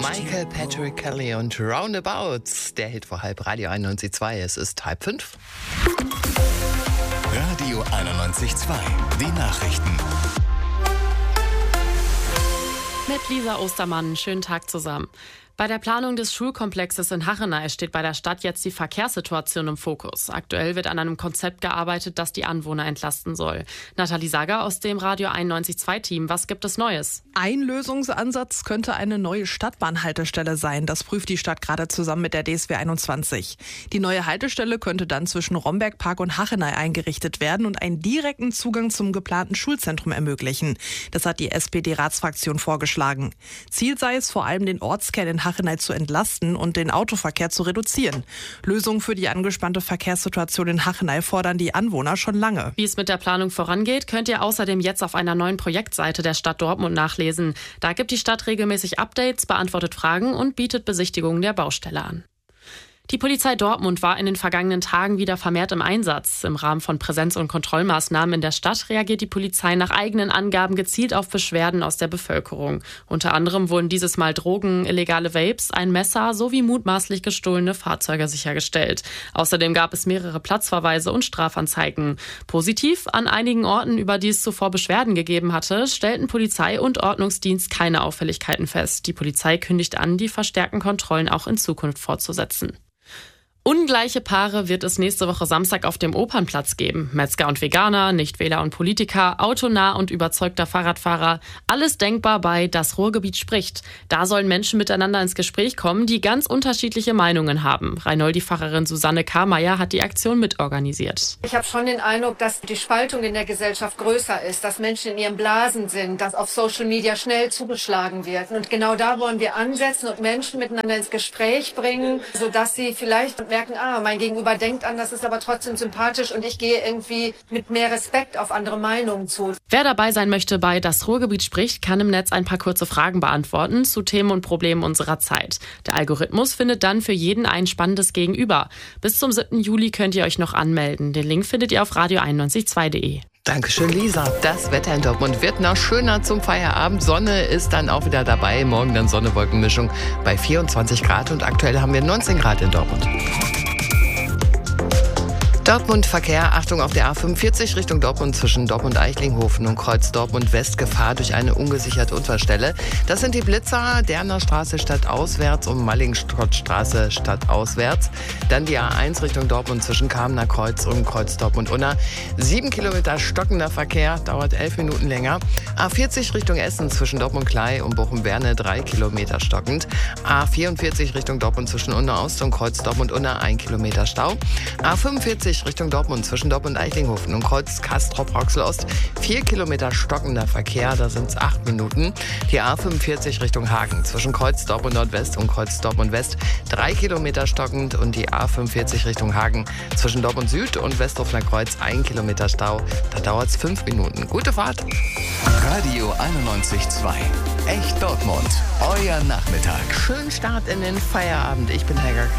Michael Patrick Kelly und Roundabouts, der Hit vor halb, Radio 91.2, es ist 4:30. Radio 91.2, die Nachrichten. Mit Lisa Ostermann, schönen Tag zusammen. Bei der Planung des Schulkomplexes in Hachenay steht bei der Stadt jetzt die Verkehrssituation im Fokus. Aktuell wird an einem Konzept gearbeitet, das die Anwohner entlasten soll. Nathalie Sager aus dem Radio 91.2-Team, was gibt es Neues? Ein Lösungsansatz könnte eine neue Stadtbahnhaltestelle sein. Das prüft die Stadt gerade zusammen mit der DSW 21. Die neue Haltestelle könnte dann zwischen Rombergpark und Hachenay eingerichtet werden und einen direkten Zugang zum geplanten Schulzentrum ermöglichen. Das hat die SPD-Ratsfraktion vorgeschlagen. Ziel sei es vor allem, den Ortskern in Hachenay zu entlasten und den Autoverkehr zu reduzieren. Lösungen für die angespannte Verkehrssituation in Hachenay fordern die Anwohner schon lange. Wie es mit der Planung vorangeht, könnt ihr außerdem jetzt auf einer neuen Projektseite der Stadt Dortmund nachlesen. Da gibt die Stadt regelmäßig Updates, beantwortet Fragen und bietet Besichtigungen der Baustelle an. Die Polizei Dortmund war in den vergangenen Tagen wieder vermehrt im Einsatz. Im Rahmen von Präsenz- und Kontrollmaßnahmen in der Stadt reagiert die Polizei nach eigenen Angaben gezielt auf Beschwerden aus der Bevölkerung. Unter anderem wurden dieses Mal Drogen, illegale Vapes, ein Messer sowie mutmaßlich gestohlene Fahrzeuge sichergestellt. Außerdem gab es mehrere Platzverweise und Strafanzeigen. Positiv, an einigen Orten, über die es zuvor Beschwerden gegeben hatte, stellten Polizei und Ordnungsdienst keine Auffälligkeiten fest. Die Polizei kündigt an, die verstärkten Kontrollen auch in Zukunft fortzusetzen. Ungleiche Paare wird es nächste Woche Samstag auf dem Opernplatz geben. Metzger und Veganer, Nichtwähler und Politiker, autonah und überzeugter Fahrradfahrer. Alles denkbar bei Das Ruhrgebiet spricht. Da sollen Menschen miteinander ins Gespräch kommen, die ganz unterschiedliche Meinungen haben. Reinoldi-Pfarrerin Susanne Karmeier hat die Aktion mitorganisiert. Ich habe schon den Eindruck, dass die Spaltung in der Gesellschaft größer ist, dass Menschen in ihren Blasen sind, dass auf Social Media schnell zugeschlagen wird. Und genau da wollen wir ansetzen und Menschen miteinander ins Gespräch bringen, sodass sie vielleicht merken, mein Gegenüber denkt anders, ist aber trotzdem sympathisch und ich gehe irgendwie mit mehr Respekt auf andere Meinungen zu. Wer dabei sein möchte bei Das Ruhrgebiet spricht, kann im Netz ein paar kurze Fragen beantworten zu Themen und Problemen unserer Zeit. Der Algorithmus findet dann für jeden ein spannendes Gegenüber. Bis zum 7. Juli könnt ihr euch noch anmelden. Den Link findet ihr auf radio912.de. Dankeschön, Lisa. Das Wetter in Dortmund wird noch schöner zum Feierabend. Sonne ist dann auch wieder dabei. Morgen dann Sonne-Wolken-Mischung bei 24 Grad und aktuell haben wir 19 Grad in Dortmund. Dortmund Verkehr, Achtung auf der A45 Richtung Dortmund zwischen Dortmund-Eichlinghofen und Kreuz Dortmund-West, Gefahr durch eine ungesicherte Unfallstelle. Das sind die Blitzer, Derner Straße stadtauswärts und Mallingstraße stadtauswärts. Dann die A1 Richtung Dortmund zwischen Kamener Kreuz und Kreuz Dortmund-Unna. 7 Kilometer stockender Verkehr, dauert 11 Minuten länger. A40 Richtung Essen zwischen Dortmund-Klei und Bochum-Werne 3 Kilometer stockend. A44 Richtung Dortmund zwischen Unna-Ost und Kreuz Dortmund-Unna 1 Kilometer Stau. A45 Richtung Dortmund zwischen Dortmund-Eichlinghofen und Kreuz Castrop-Rauxel-Ost 4 Kilometer stockender Verkehr, da sind es 8 Minuten. Die A45 Richtung Hagen zwischen Kreuz Dortmund-Nordwest und Kreuz Dortmund-West 3 Kilometer stockend und die A45 Richtung Hagen zwischen Dortmund-Süd und Westhofener Kreuz 1 Kilometer Stau, da dauert es 5 Minuten. Gute Fahrt! Radio 91.2, echt Dortmund, euer Nachmittag. Schönen Start in den Feierabend. Ich bin Helga